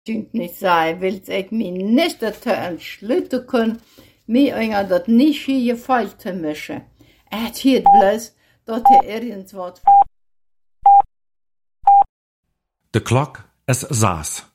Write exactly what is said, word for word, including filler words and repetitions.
Stimmt nicht sein, willst ich mich nicht dazu entschließen können, mich einer dat nicht viel gefällt zu mischen. Het hielt bloß, dat er irgendwas von. De klok is zes.